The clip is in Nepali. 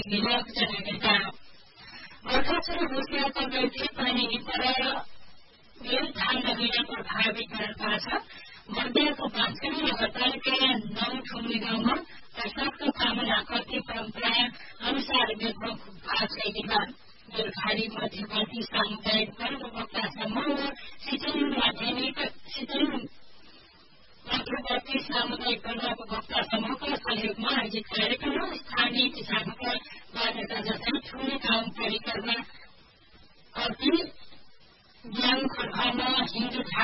विभाग जननेता गोर्खासर होसियारका व्यक्ति पानी पर धान नदीमा प्रभावित गरेका छ। मध्यको पाँचकनी नगरपालिका 9 ठुङ्गी गाउँमा प्रसादको कामना कति परम्परा अनुसार बेग्रो भाग छैन। गोर्खाली मध्यवर्ती सामुदायिक वक्ता समूह र सिटोङ मध्यवर्ती सामुदायिक वक्ता समूहका सहयोगमा आयोजित कार्यक्रममा स्थानीय किसानहरूका बाध्यता जस्तै ठुलो काम परिकरमा अति ज्ञान खर्खमा हिन्दू